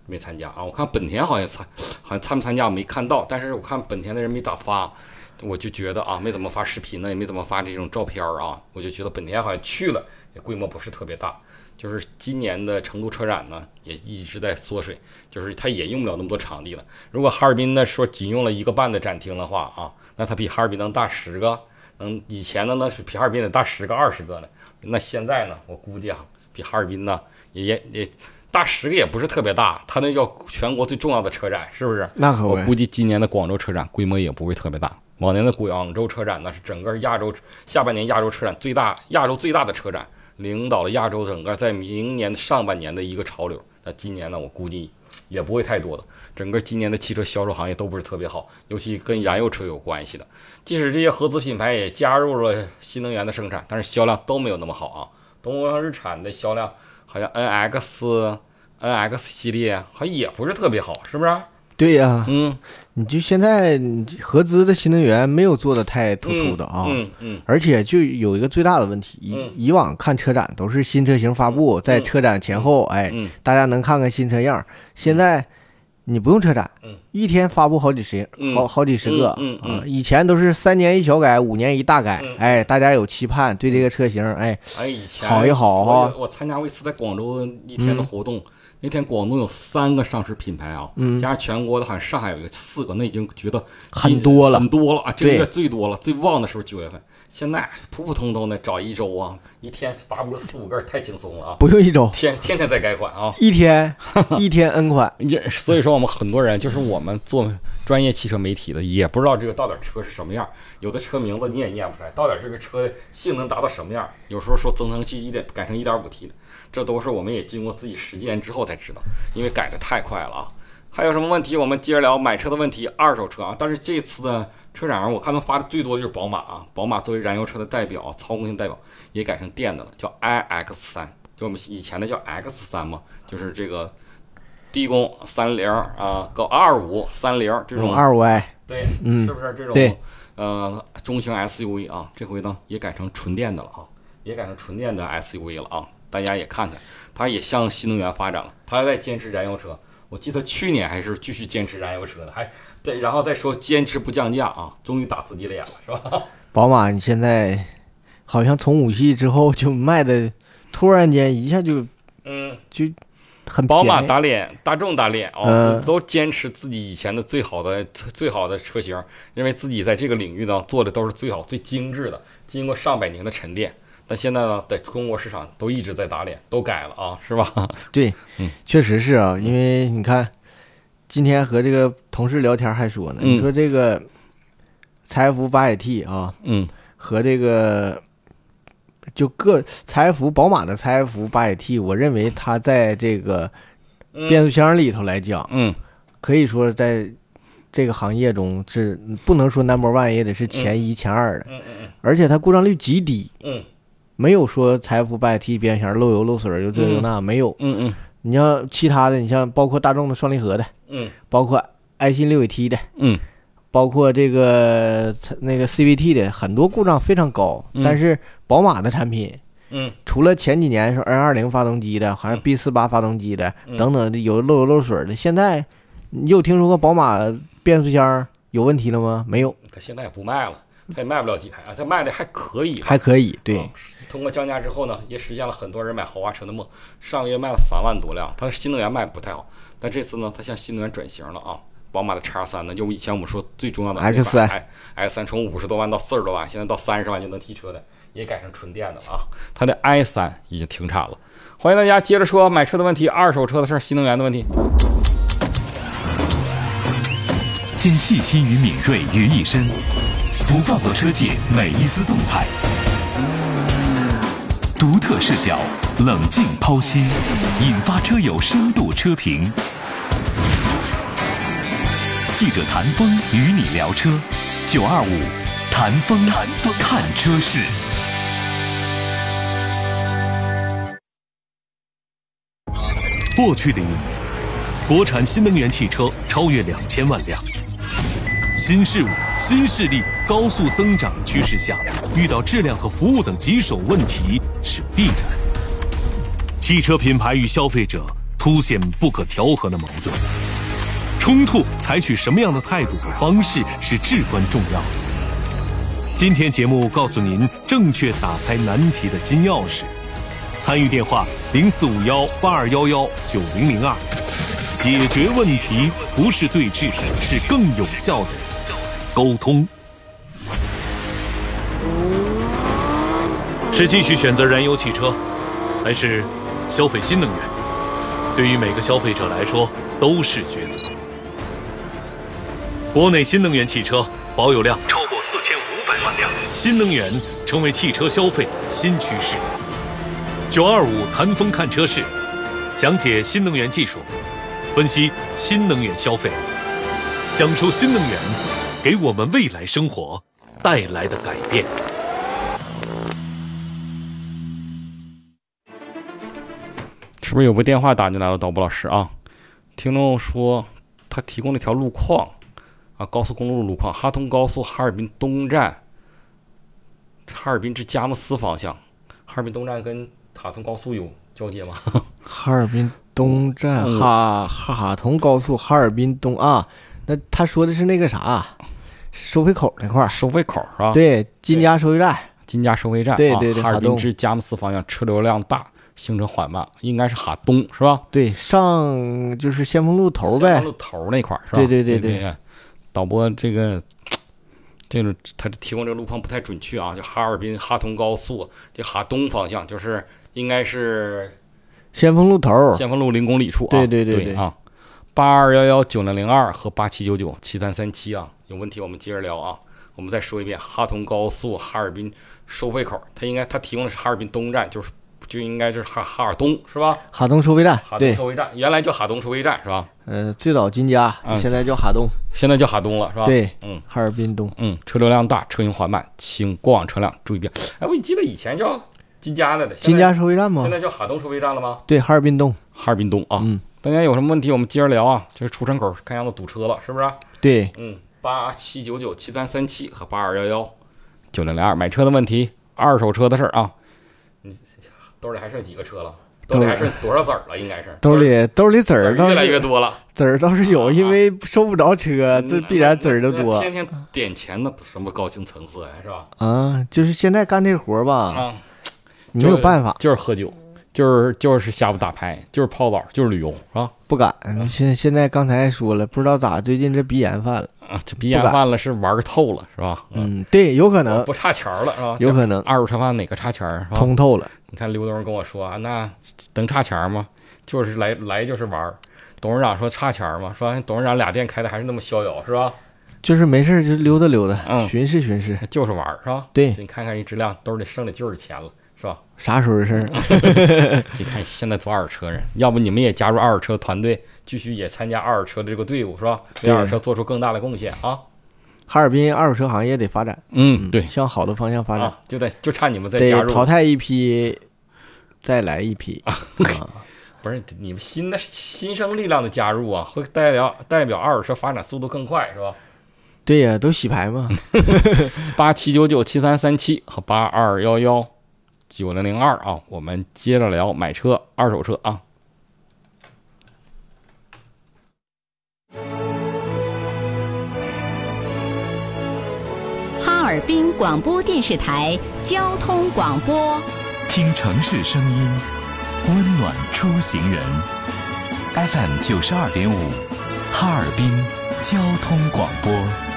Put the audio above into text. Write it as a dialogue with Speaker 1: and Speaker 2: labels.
Speaker 1: 没参加啊。我看本田好像参不参加我没看到，但是我看本田的人没咋发，我就觉得啊，没怎么发视频呢，也没怎么发这种照片啊，我就觉得本田好像去了，也规模不是特别大。就是今年的成都车展呢，也一直在缩水，就是它也用不了那么多场地了。如果哈尔滨呢说仅用了1个半的展厅的话啊，那它比哈尔滨能大10个，以前的呢是比哈尔滨得大10个20个呢。那现在呢，我估计啊，比哈尔滨呢也大10个也不是特别大，它那叫全国最重要的车展，是不是？
Speaker 2: 那可不。
Speaker 1: 我估计今年的广州车展规模也不会特别大。往年的广州车展呢是整个亚洲下半年亚洲车展亚洲最大的车展。领导了亚洲整个在明年上半年的一个潮流，那今年呢，我估计也不会太多的。整个今年的汽车销售行业都不是特别好，尤其跟燃油车有关系的。即使这些合资品牌也加入了新能源的生产，但是销量都没有那么好啊。东风日产的销量好像 NX 系列好像也不是特别好，是不是？
Speaker 2: 对呀，你就现在合资的新能源没有做的太突出的啊，而且就有一个最大的问题，以往看车展都是新车型发布，在车展前后，大家能看看新车样。现在你不用车展，一天发布好几十个，以前都是3年一小改，5年一大改，大家有期盼，对这个车型，
Speaker 1: 以前
Speaker 2: 好一好哈。
Speaker 1: 我参加过一次在广州一天的活动。那天广东有3个上市品牌啊，加上全国的好像上海有4个，那已经觉得
Speaker 2: 很多了
Speaker 1: 啊，这个月最多了，最旺的时候9月份。现在普普通通的找一周啊，一天发布个4、5个太轻松了啊，
Speaker 2: 不用一周，
Speaker 1: 天天在改款啊，
Speaker 2: 一天 N 款。
Speaker 1: 所以说我们很多人就是我们做专业汽车媒体的，也不知道这个到底车是什么样，有的车名字你也念不出来，到底这个车性能达到什么样，有时候说增程器改成 1.5T 的。这都是我们也经过自己实践之后才知道，因为改的太快了啊。还有什么问题我们接着聊买车的问题，二手车啊。但是这次的车展上我看他们发的最多的就是宝马啊，宝马作为燃油车的代表，操控性代表也改成电的了，叫 iX3， 就我们以前的叫 X3 嘛，就是这个低功30啊，高25、30这种
Speaker 2: 25i，
Speaker 1: 对，是不是这种中型 SUV 啊？这回呢也改成纯电的了啊，也改成纯电的 SUV 了啊。大家也看看，它也向新能源发展了，它在坚持燃油车。我记得去年还是继续坚持燃油车的，然后再说坚持不降价啊，终于打自己脸了，是吧？
Speaker 2: 宝马你现在好像从5系之后就卖的，突然间一下就很
Speaker 1: 宝马打脸，大众打脸啊，都坚持自己以前的最好的车型，认为自己在这个领域呢做的都是最好最精致的，经过上百年的沉淀。但现在呢，在中国市场都一直在打脸，都改了啊，是吧？
Speaker 2: 对，确实是啊，因为你看，今天和这个同事聊天还说呢，你说这个财富8AT 啊，和这个就宝马的财富8AT，我认为它在这个变速箱里头来讲，可以说在这个行业中是不能说 No.1， 也得是前1、前2的，而且它故障率极低，没有说财富8AT变速箱漏油漏水又这又那，没有。你像其他的，你像包括大众的双离合的，包括爱信6AT 的，包括这个那个 CVT 的，很多故障非常高。但是宝马的产品，除了前几年是 N20 发动机的，好像 B48 发动机的等等有漏油漏水的，现在你有听说过宝马变速箱有问题了吗？没有。
Speaker 1: 它现在也不卖了，它也卖不了几台啊，它卖的还可以，
Speaker 2: 对。
Speaker 1: 通过降价之后呢，也实现了很多人买豪华车的梦。上个月卖了3万多辆，它的新能源卖不太好，但这次呢，它向新能源转型了啊。宝马的 X3 呢，就以前我们说最重要的 X3 从50多万到40多万，现在到30万就能提车的，也改成纯电的了啊。它的 i3 已经停产了。欢迎大家接着说买车的问题、二手车的事儿、新能源的问题。
Speaker 3: 兼细心与敏锐于一身，不放过车界每一丝动态。独特视角，冷静剖析，引发车友深度车评。记者谭峰与你聊车，925谭峰看车事。过去的1年，国产新能源汽车超越2000万辆。新事物、新势力高速增长趋势下，遇到质量和服务等棘手问题是必然。汽车品牌与消费者凸显不可调和的矛盾。冲突采取什么样的态度和方式是至关重要的。今天节目告诉您正确打开难题的金钥匙。参与电话045182119002。解决问题不是对峙，是更有效的沟通。是继续选择燃油汽车，还是消费新能源？对于每个消费者来说都是抉择。国内新能源汽车保有量超过4500万辆，新能源成为汽车消费新趋势。925谈风看车市，讲解新能源技术，分析新能源消费，享受新能源给我们未来生活带来的改变。
Speaker 1: 是不是有部电话打进来了，导播老师啊？听众说他提供了一条路况啊，高速公路路况，哈通高速哈尔滨东站，哈尔滨至佳木斯方向。哈尔滨东站跟哈通高速有交接吗？
Speaker 2: 哈尔滨东站哈通高速哈尔滨东啊，那他说的是那个啥，收费口那块儿。
Speaker 1: 收费口是吧？
Speaker 2: 对，金家收费站。
Speaker 1: 金家收费站。
Speaker 2: 对对对，
Speaker 1: 哈尔滨至佳木斯方向车流量大，行车缓慢，应该是哈东是吧？
Speaker 2: 对，上就是先锋路头呗。
Speaker 1: 先锋路头那块儿是吧？
Speaker 2: 对。
Speaker 1: 导播这个他提供这个路况不太准确啊，就哈尔滨哈通高速就哈东方向，就是应该是
Speaker 2: 先锋路头，
Speaker 1: 先锋路0公里处啊。
Speaker 2: 对
Speaker 1: 啊，82119002和87997337啊，有问题我们接着聊啊。我们再说一遍，哈通高速哈尔滨收费口，他提供的是哈尔滨东站，就应该是哈尔东是吧？
Speaker 2: 哈东收费站，
Speaker 1: 哈东收费站原来叫哈东收费站是吧？
Speaker 2: 最早金家，现在叫哈东，
Speaker 1: 现在叫哈东了是吧？
Speaker 2: 对，哈尔滨东，
Speaker 1: 车流量大，车行缓慢，请过往车辆注意变。哎，我记得以前叫金家的，
Speaker 2: 金家收费站吗？
Speaker 1: 现在叫哈东收费站了吗？
Speaker 2: 对，哈尔滨东，
Speaker 1: 哈尔滨东啊。大家有什么问题我们接着聊啊。就是出城口看样子堵车了，是不是？
Speaker 2: 对
Speaker 1: ，87997337和82119002买车的问题，二手车的事儿啊。兜里还剩几个车了？兜里还剩多少子儿了？应该是兜
Speaker 2: 里子儿
Speaker 1: 越来越多了。
Speaker 2: 子儿倒是有，因为收不着车，这必然子儿就多。
Speaker 1: 天天点钱的什么高清层次呀，是吧？
Speaker 2: 啊，就是现在干这活吧，没有办法，
Speaker 1: 就是喝酒，就是下午打牌，就是泡澡，就是旅游，是吧？
Speaker 2: 不敢。现在刚才说了，不知道咋最近这鼻炎犯了
Speaker 1: 啊，这鼻炎犯了是玩个透了，是吧？
Speaker 2: 对，有可能
Speaker 1: 不差钱了，是吧？
Speaker 2: 有可能
Speaker 1: 二手车贩哪个差钱是吧？
Speaker 2: 通透了。
Speaker 1: 你看刘东跟我说，那能差钱吗？就是来就是玩。董事长说差钱吗？说董事长俩店开的还是那么逍遥，是吧？
Speaker 2: 就是没事就溜达溜达，巡视巡视，
Speaker 1: 就是玩，是吧？
Speaker 2: 对，
Speaker 1: 你看看这质量，兜里剩的就是钱了，是吧？
Speaker 2: 啥时候的事儿？
Speaker 1: 你看现在做二手车人，要不你们也加入二手车团队，继续也参加二手车的这个队伍，是吧？为二手车做出更大的贡献啊！
Speaker 2: 哈尔滨二手车行业得发展，
Speaker 1: 对，
Speaker 2: 向好的方向发展，
Speaker 1: 就差你们再加入，
Speaker 2: 得淘汰一批，再来一批。
Speaker 1: 不是你们新生力量的加入啊，会代表二手车发展速度更快，是吧？
Speaker 2: 对呀，都洗牌嘛。
Speaker 1: 87997337和82119002啊，我们接着聊买车二手车啊。
Speaker 4: 哈尔滨广播电视台交通广播，
Speaker 5: 听城市声音，温暖出行人。FM 92.5，哈尔滨交通广播。